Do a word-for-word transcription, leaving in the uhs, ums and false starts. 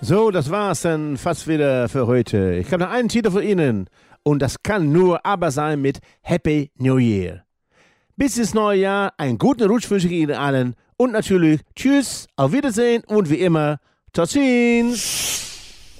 So, das war's dann fast wieder für heute. Ich habe noch einen Titel für Ihnen und das kann nur aber sein mit Happy New Year. Bis ins neue Jahr, einen guten Rutsch wünsche ich Ihnen allen und natürlich Tschüss, auf Wiedersehen und wie immer, Tschüss.